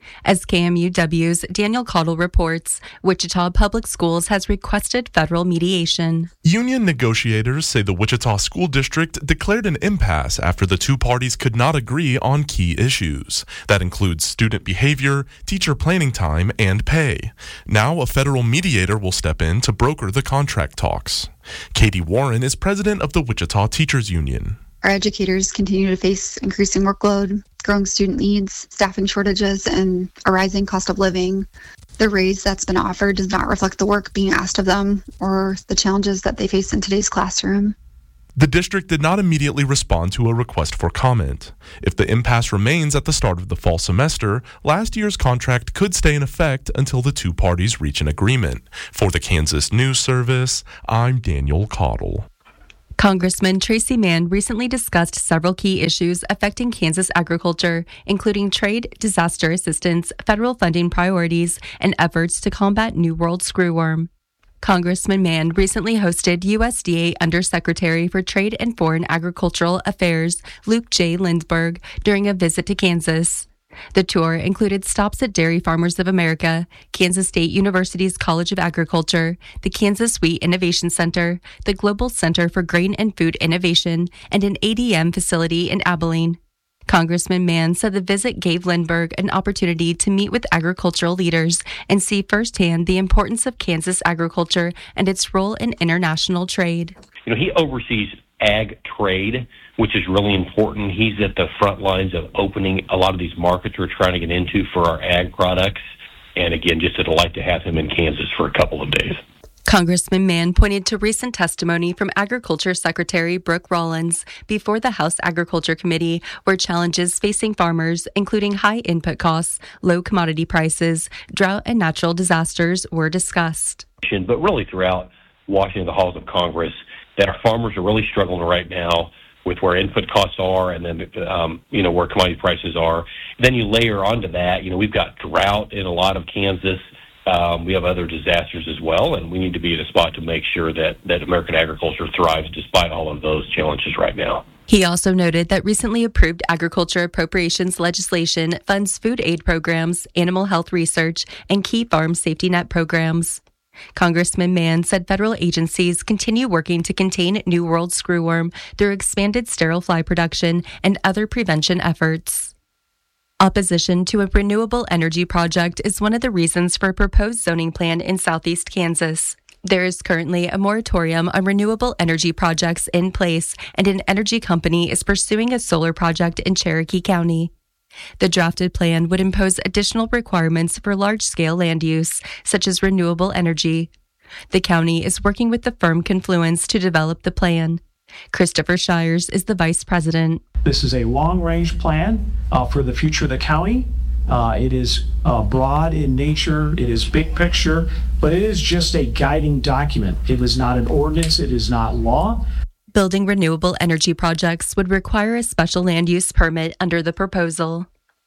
As K M U W's Daniel Cottle reports, Wichita Public Schools has requested federal mediation. Union negotiators say the Wichita School District declared an impasse after the two parties could not agree on key issues. That includes student behavior, teacher planning time, and pay. Now a federal mediator will step in to broker the contract talks. Katie Warren is president of the Wichita Teachers Union. Our educators continue to face increasing workload, growing student needs, staffing shortages, and a rising cost of living. The raise that's been offered does not reflect the work being asked of them or the challenges that they face in today's classroom. The district did not immediately respond to a request for comment. If the impasse remains at the start of the fall semester, last year's contract could stay in effect until the two parties reach an agreement. For the Kansas News Service, I'm Daniel Cottle. Congressman Tracy Mann recently discussed several key issues affecting Kansas agriculture, including trade, disaster assistance, federal funding priorities, and efforts to combat New World screwworm. Congressman Mann recently hosted U S D A Undersecretary for Trade and Foreign Agricultural Affairs, Luke J. Lindsberg, during a visit to Kansas. The tour included stops at Dairy Farmers of America, Kansas State University's College of Agriculture, the Kansas Wheat Innovation Center, the Global Center for Grain and Food Innovation, and an A D M facility in Abilene. Congressman Mann said the visit gave Lindbergh an opportunity to meet with agricultural leaders and see firsthand the importance of Kansas agriculture and its role in international trade. You know, he oversees ag trade, which is really important. He's at the front lines of opening a lot of these markets we're trying to get into for our ag products. And again, just a delight to have him in Kansas for a couple of days. Congressman Mann pointed to recent testimony from Agriculture Secretary Brooke Rollins before the House Agriculture Committee, where challenges facing farmers, including high input costs, low commodity prices, drought, and natural disasters, were discussed. But really throughout Washington, the halls of Congress, that our farmers are really struggling right now with where input costs are and then, um, you know, where commodity prices are. Then you layer onto that, you know, we've got drought in a lot of Kansas. Um, we have other disasters as well, and we need to be at a spot to make sure that, that American agriculture thrives despite all of those challenges right now. He also noted that recently approved agriculture appropriations legislation funds food aid programs, animal health research, and key farm safety net programs. Congressman Mann said federal agencies continue working to contain New World screwworm through expanded sterile fly production and other prevention efforts. Opposition to a renewable energy project is one of the reasons for a proposed zoning plan in southeast Kansas. There is currently a moratorium on renewable energy projects in place, and an energy company is pursuing a solar project in Cherokee County. The drafted plan would impose additional requirements for large-scale land use, such as renewable energy. The county is working with the firm Confluence to develop the plan. Christopher Shires is the vice president. This is a long-range plan uh, for the future of the county. Uh, it is uh, broad in nature. It is big picture, but it is just a guiding document. It is not an ordinance. It is not law. Building renewable energy projects would require a special land use permit under the proposal.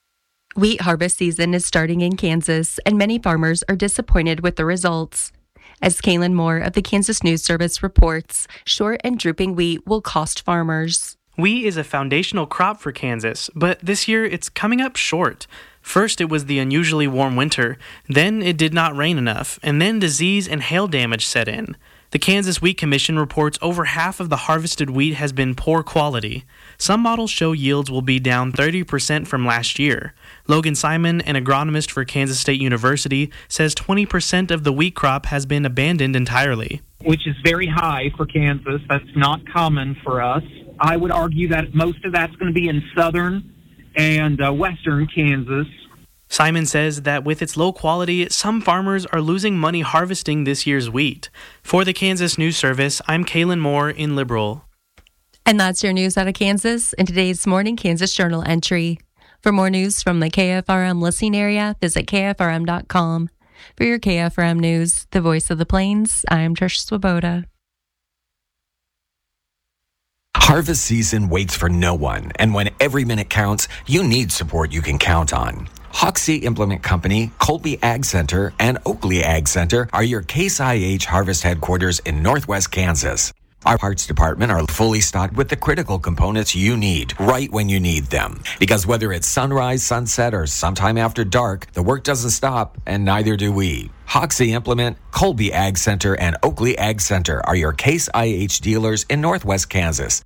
Wheat harvest season is starting in Kansas, and many farmers are disappointed with the results. As Kaylin Moore of the Kansas News Service reports, short and drooping wheat will cost farmers. Wheat is a foundational crop for Kansas, but this year it's coming up short. First, it was the unusually warm winter, then it did not rain enough, and then disease and hail damage set in. The Kansas Wheat Commission reports over half of the harvested wheat has been poor quality. Some models show yields will be down thirty percent from last year. Logan Simon, an agronomist for Kansas State University, says twenty percent of the wheat crop has been abandoned entirely. Which is very high for Kansas. That's not common for us. I would argue that most of that's going to be in southern and uh, western Kansas. Simon says that with its low quality, some farmers are losing money harvesting this year's wheat. For the Kansas News Service, I'm Kaylin Moore in Liberal. And that's your news out of Kansas in today's Morning Kansas Journal entry. For more news from the K F R M listening area, visit K F R M dot com. For your K F R M News, the voice of the Plains, I'm Trish Swoboda. Harvest season waits for no one, and when every minute counts, you need support you can count on. Hoxie Implement Company, Colby Ag Center, and Oakley Ag Center are your Case I H Harvest headquarters in Northwest Kansas. Our parts department are fully stocked with the critical components you need right when you need them. Because whether it's sunrise, sunset, or sometime after dark, the work doesn't stop, and neither do we. Hoxie Implement, Colby Ag Center, and Oakley Ag Center are your Case I H dealers in Northwest Kansas.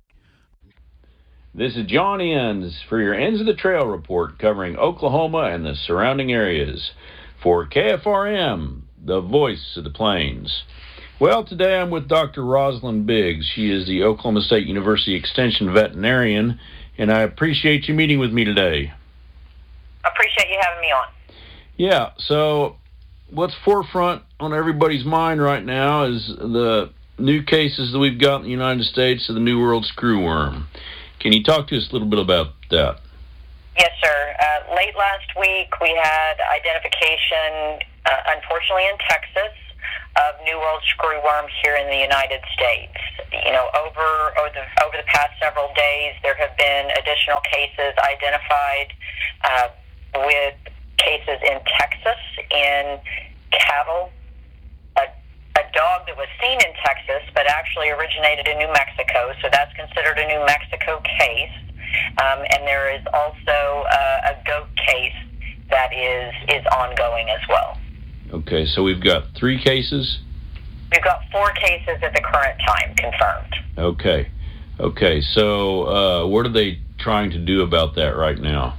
This is John Enns for your Ends of the Trail report covering Oklahoma and the surrounding areas. For K F R M, the voice of the plains. Well, today I'm with Doctor Rosalind Biggs. She is the Oklahoma State University Extension veterinarian, and I appreciate you meeting with me today. I appreciate you having me on. Yeah, so what's forefront on everybody's mind right now is the new cases that we've got in the United States of the New World screwworm. Can you talk to us a little bit about that? Yes, sir. Uh, late last week, we had identification, uh, unfortunately in Texas, of New World screwworm here in the United States. You know, over over the, over the past several days, there have been additional cases identified uh, with cases in Texas, in cattle, a, a dog that was seen in Texas but actually originated in New Mexico, so that's considered a New Mexico case. Um, and there is also uh, a goat case that is, is ongoing as well. Okay, so we've got three cases? We've got four cases at the current time confirmed. Okay. Okay, so uh, what are they trying to do about that right now?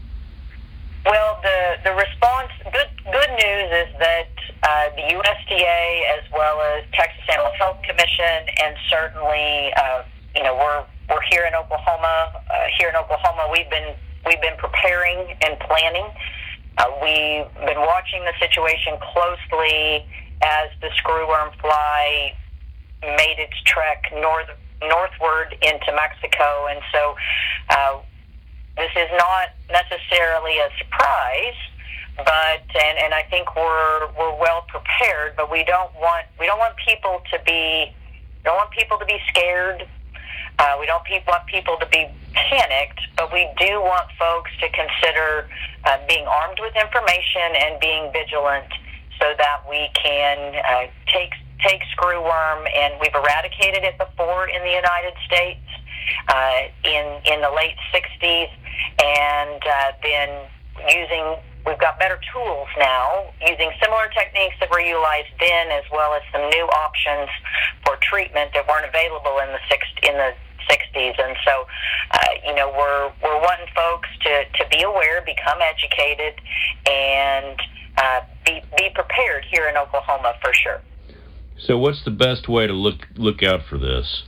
Well, the, the response, good good news is that uh, the U S D A, as well as Texas Animal Health Commission, and certainly, uh, you know, we're we're here in Oklahoma. Uh, here in Oklahoma, we've been we've been preparing and planning. Uh, we've been watching the situation closely as the screwworm fly made its trek north, northward into Mexico. And so uh, this is not necessarily a surprise, but and, and I think we're we're well prepared, but we don't want we don't want people to be don't want people to be scared. Uh, we don't pe- want people to be panicked, but we do want folks to consider uh, being armed with information and being vigilant so that we can uh, take take screwworm, and we've eradicated it before in the United States uh, in in the late sixties, and uh, then using we've got better tools now using similar techniques that were utilized then, as well as some new options for treatment that weren't available in the six in the sixties. And so, uh, you know, we're we're wanting folks to, to be aware, become educated, and uh, be be prepared here in Oklahoma for sure. So, what's the best way to look look out for this?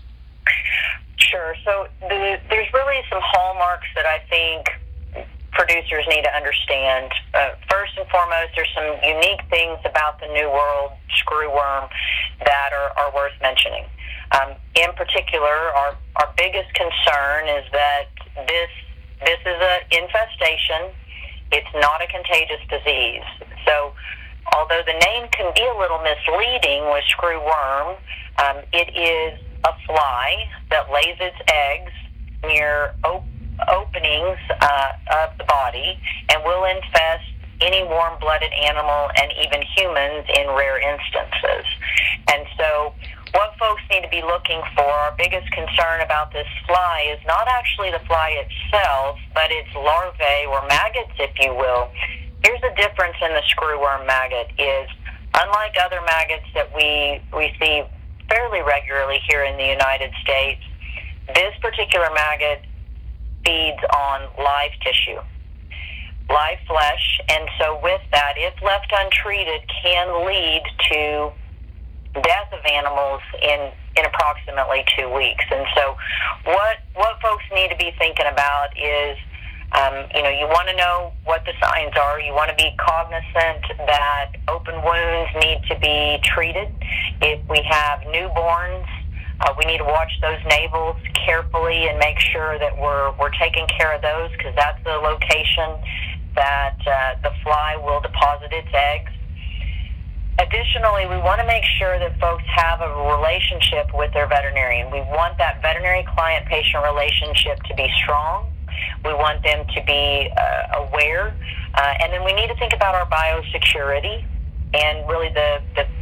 Sure. So, the, there's really some hallmarks that I think producers need to understand. Uh, first and foremost, there's some unique things about the New World screwworm that are, are worth mentioning. Um, in particular, our, our biggest concern is that this this is an infestation. It's not a contagious disease. So, although the name can be a little misleading with screwworm, um, it is a fly that lays its eggs near op- openings uh, of the body and will infest any warm-blooded animal and even humans in rare instances. And so what folks need to be looking for, our biggest concern about this fly is not actually the fly itself, but its larvae or maggots, if you will. Here's the difference in the screwworm maggot is, unlike other maggots that we, we see fairly regularly here in the United States, this particular maggot feeds on live tissue, live flesh, and so with that, if left untreated, can lead to death of animals in, in approximately two weeks. And so what what folks need to be thinking about is, um, you know, you want to know what the signs are. You want to be cognizant that open wounds need to be treated. If we have newborns, uh, we need to watch those navels carefully and make sure that we're, we're taking care of those, because that's the location that uh, the fly will deposit its eggs. Additionally, we want to make sure that folks have a relationship with their veterinarian. We want that veterinary client-patient relationship to be strong. We want them to be uh, aware. Uh, and then we need to think about our biosecurity and really the, the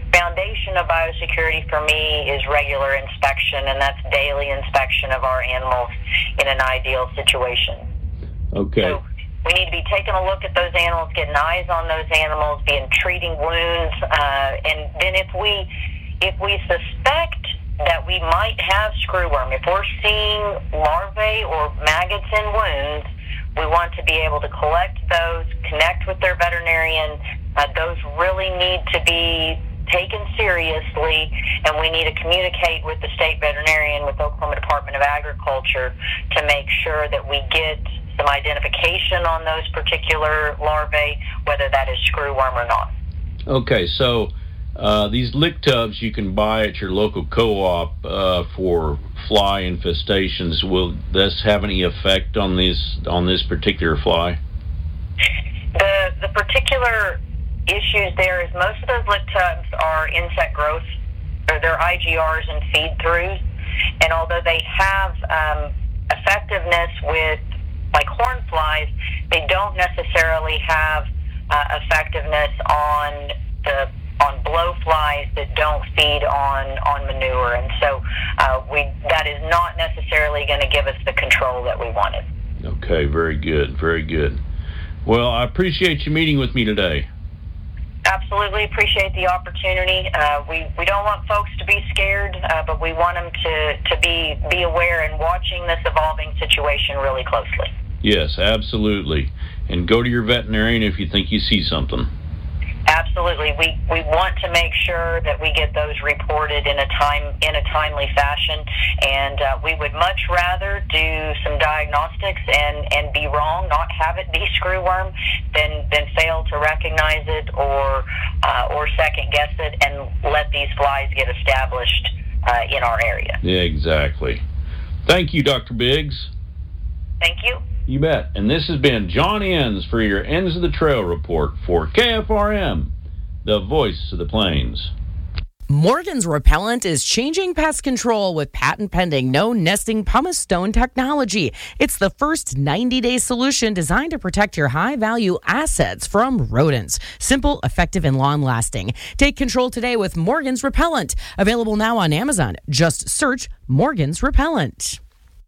foundation of biosecurity for me is regular inspection, and that's daily inspection of our animals in an ideal situation. Okay. So we need to be taking a look at those animals, getting eyes on those animals, being treating wounds, uh, and then if we if we suspect that we might have screwworm, if we're seeing larvae or maggots in wounds, we want to be able to collect those, connect with their veterinarian. Uh, those really need to be taken seriously, and we need to communicate with the state veterinarian, with Oklahoma Department of Agriculture, to make sure that we get some identification on those particular larvae, whether that is screwworm or not. Okay, so uh, these lick tubs you can buy at your local co-op uh, for fly infestations. Will this have any effect on this on this particular fly? The the particular issues there is most of those lick tubs are insect growth, or they're I G Rs and feed-throughs, and although they have um, effectiveness with like horn flies, they don't necessarily have uh, effectiveness on the on blowflies that don't feed on, on manure, and so uh, we that is not necessarily going to give us the control that we wanted. Okay, very good, very good. Well, I appreciate you meeting with me today. Absolutely appreciate the opportunity. Uh, we, we don't want folks to be scared, uh, but we want them to, to be, be aware and watching this evolving situation really closely. Yes, absolutely. And go to your veterinarian if you think you see something. Absolutely. We we want to make sure that we get those reported in a time in a timely fashion, and uh, we would much rather do some diagnostics and, and be wrong, not have it be screwworm, than than fail to recognize it or uh, or second guess it and let these flies get established uh, in our area. Yeah, exactly. Thank you, Doctor Biggs. Thank you. You bet. And this has been John Enns for your Ends of the Trail report for K F R M, the voice of the plains. Morgan's Repellent is changing pest control with patent-pending no-nesting pumice stone technology. It's the first ninety-day solution designed to protect your high-value assets from rodents. Simple, effective, and long-lasting. Take control today with Morgan's Repellent. Available now on Amazon. Just search Morgan's Repellent.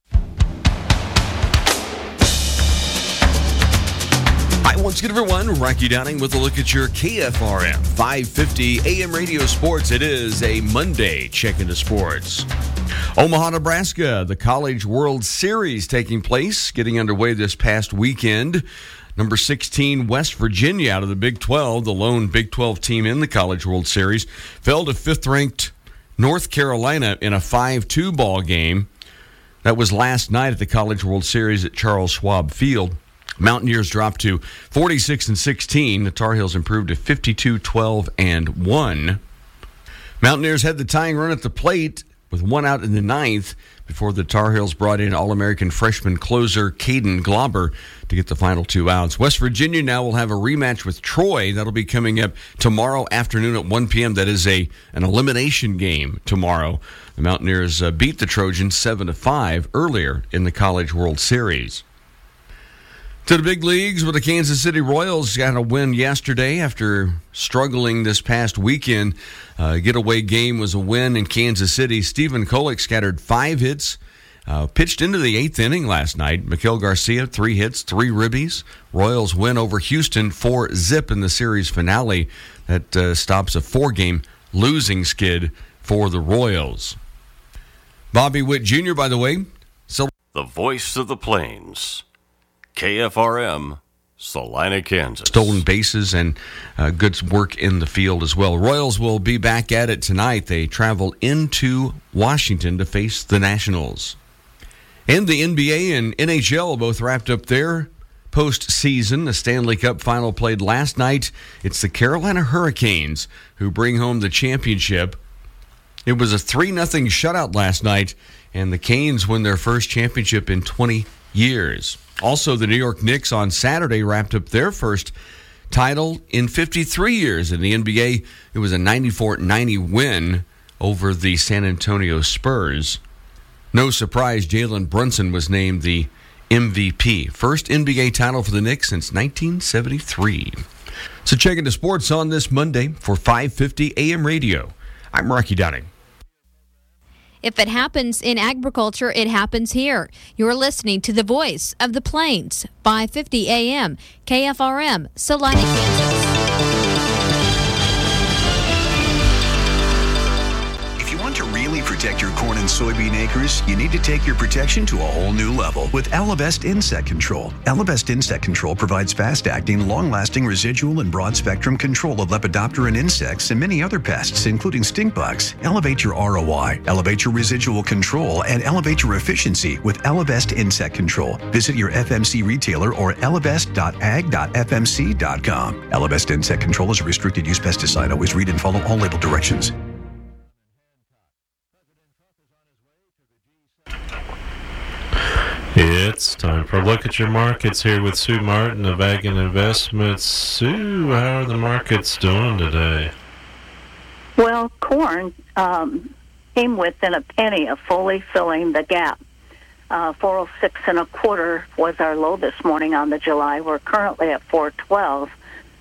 Hi, once again, everyone. Rocky Downing with a look at your K F R M five fifty A M radio sports. It is a Monday check into sports. Omaha, Nebraska, the College World Series taking place, getting underway this past weekend. Number sixteen, West Virginia, out of the Big twelve, the lone Big twelve team in the College World Series, fell to fifth-ranked North Carolina in a five two ball game. That was last night at the College World Series at Charles Schwab Field. Mountaineers dropped to forty-six and sixteen. The Tar Heels improved to fifty-two, twelve, and one. Mountaineers had the tying run at the plate with one out in the ninth before the Tar Heels brought in All-American freshman closer Caden Glauber to get the final two outs. West Virginia now will have a rematch with Troy. That'll be coming up tomorrow afternoon at one p.m. That is a an elimination game tomorrow. The Mountaineers uh, beat the Trojans seven to five earlier in the College World Series. To the big leagues, with the Kansas City Royals got a win yesterday after struggling this past weekend. Uh, getaway game was a win in Kansas City. Stephen Kolek scattered five hits, uh, pitched into the eighth inning last night. Miguel Garcia, three hits, three ribbies. Royals win over Houston four zip in the series finale. That uh, stops a four-game losing skid for the Royals. Bobby Witt Junior, by the way. So the voice of the plains. K F R M, Salina, Kansas. Stolen bases and uh, good work in the field as well. Royals will be back at it tonight. They travel into Washington to face the Nationals. And the N B A and N H L both wrapped up their postseason. The Stanley Cup final played last night. It's the Carolina Hurricanes who bring home the championship. It was a three nothing shutout last night, and the Canes win their first championship in twenty years. Also, the New York Knicks on Saturday wrapped up their first title in fifty-three years. In the N B A, it was a ninety-four ninety win over the San Antonio Spurs. No surprise, Jalen Brunson was named the M V P. First N B A title for the Knicks since nineteen seventy-three. So check into sports on this Monday for five fifty A M radio. I'm Rocky Downing. If it happens in agriculture, it happens here. You're listening to the Voice of the Plains, five fifty A M, K F R M, Salina, Kansas. To really protect your corn and soybean acres, you need to take your protection to a whole new level with Elevest Insect Control. Elevest Insect Control provides fast-acting, long-lasting residual and broad-spectrum control of Lepidoptera and insects and many other pests, including stink bugs. Elevate your R O I, elevate your residual control, and elevate your efficiency with Elevest Insect Control. Visit your F M C retailer or elevest dot ag dot f m c dot com. Elevest Insect Control is a restricted-use pesticide. Always read and follow all label directions. It's time for a look at your markets here with Sue Martin of Ag and Investments. Sue, how are the markets doing today? Well, corn um, came within a penny of fully filling the gap. Uh, four oh six and a quarter was our low this morning on the July. We're currently at four twelve.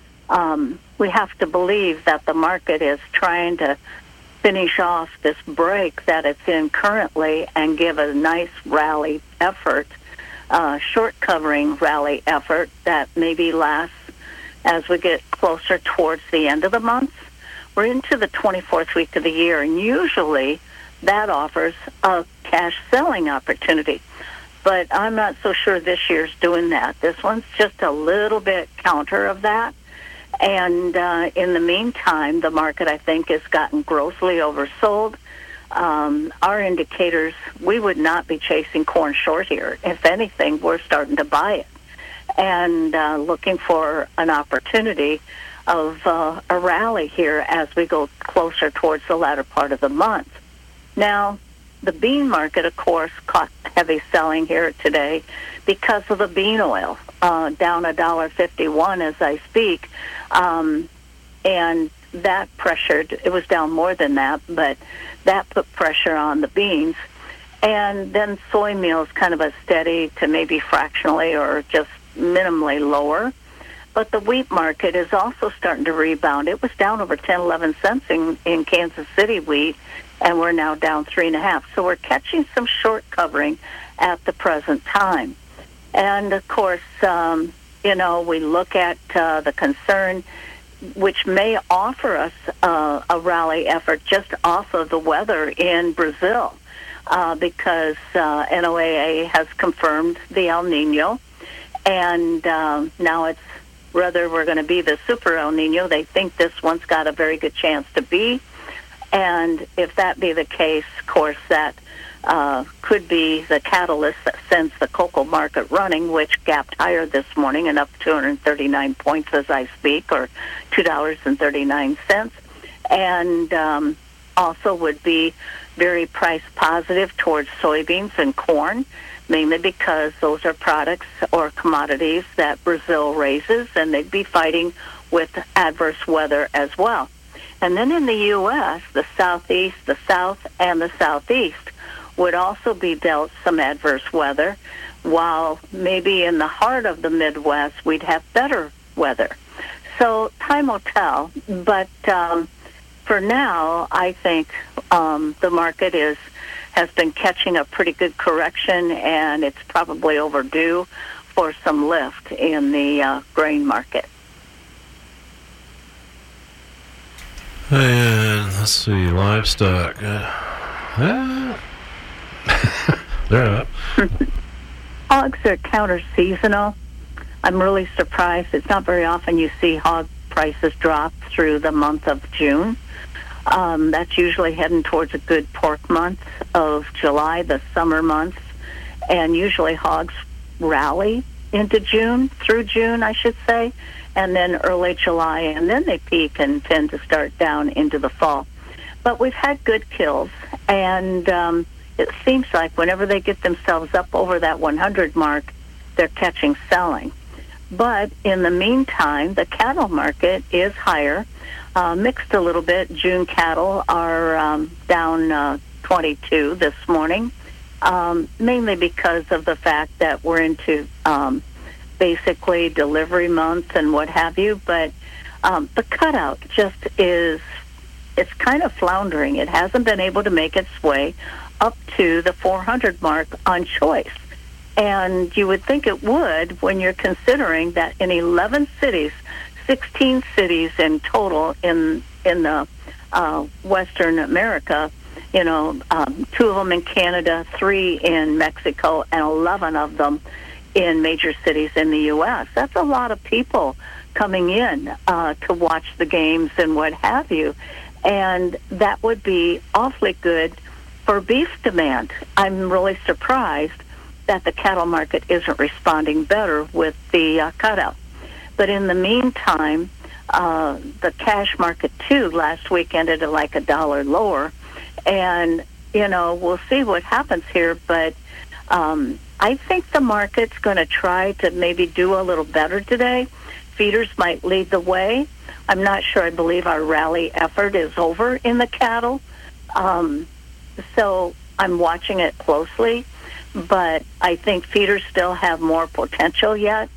Um, we have to believe that the market is trying to finish off this break that it's in currently and give a nice rally effort, uh, short covering rally effort that maybe lasts as we get closer towards the end of the month. We're into the twenty-fourth week of the year, and usually that offers a cash selling opportunity. But I'm not so sure this year's doing that. This one's just a little bit counter of that. And uh, in the meantime, the market, I think, has gotten grossly oversold. Um, our indicators, we would not be chasing corn short here. If anything, we're starting to buy it and uh, looking for an opportunity of uh, a rally here as we go closer towards the latter part of the month. Now, the bean market, of course, caught heavy selling here today because of the bean oil, uh, down one dollar fifty-one as I speak. Um, and that pressured, it was down more than that, but that put pressure on the beans. And then soy meal is kind of a steady to maybe fractionally or just minimally lower. But the wheat market is also starting to rebound. It was down over ten, eleven cents in, in Kansas City wheat, and we're now down three and a half. So we're catching some short covering at the present time. And, of course, um, you know, we look at uh, the concern, which may offer us uh, a rally effort just off of the weather in Brazil, uh, because uh, N O A A has confirmed the El Nino, and um, now it's whether we're going to be the super El Nino. They think this one's got a very good chance to be, and if that be the case, of course, that Uh, could be the catalyst that sends the cocoa market running, which gapped higher this morning and up two hundred thirty-nine points as I speak, or two dollars and thirty-nine cents, and um, also would be very price positive towards soybeans and corn, mainly because those are products or commodities that Brazil raises, and they'd be fighting with adverse weather as well. And then in the U S, the southeast, the south, and the southeast would also be dealt some adverse weather, while maybe in the heart of the Midwest we'd have better weather. So time will tell, but um, for now, I think um, the market is has been catching a pretty good correction, and it's probably overdue for some lift in the uh, grain market. And let's see, livestock. Uh, uh, they're up. Hogs are counter-seasonal. I'm really surprised. It's not very often you see hog prices drop through the month of June. Um, that's usually heading towards a good pork month of July, the summer months. And usually hogs rally into June, through June, I should say, and then early July, and then they peak and tend to start down into the fall. But we've had good kills, and um, it seems like whenever they get themselves up over that one hundred mark, they're catching selling. But in the meantime, the cattle market is higher, uh, mixed a little bit. June cattle are um, down uh, twenty-two this morning, um, mainly because of the fact that we're into um, basically delivery month and what have you, but um, the cutout just is, it's kind of floundering. It hasn't been able to make its way up to the four hundred mark on choice. And you would think it would when you're considering that in eleven cities, sixteen cities in total in in the uh, Western America, you know, um, two of them in Canada, three in Mexico, and eleven of them in major cities in the U S. That's a lot of people coming in uh, to watch the games and what have you. And that would be awfully good for beef demand. I'm really surprised that the cattle market isn't responding better with the uh, cutout. But in the meantime, uh, the cash market, too, last week ended at like a dollar lower. And, you know, we'll see what happens here. But um, I think the market's going to try to maybe do a little better today. Feeders might lead the way. I'm not sure I believe our rally effort is over in the cattle. Um, so I'm watching it closely. But I think feeders still have more potential yet.